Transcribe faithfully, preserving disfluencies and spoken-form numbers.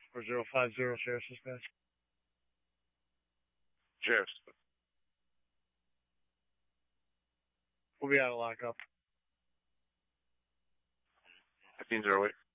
four zero five zero, Sheriff's Dispatch. Sheriff's. We'll be out of lockup. fifteen zero eight.